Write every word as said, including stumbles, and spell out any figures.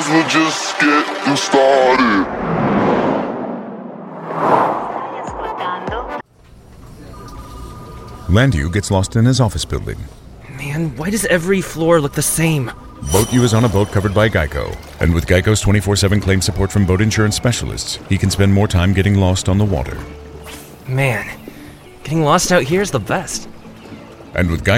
as well just get started. Landu gets lost in his office building. Man, why does every floor look the same? BoatU is on a boat covered by Geico, and with Geico's twenty-four seven claim support from boat insurance specialists, he can spend more time getting lost on the water. Man, getting lost out here is the best. And with Geico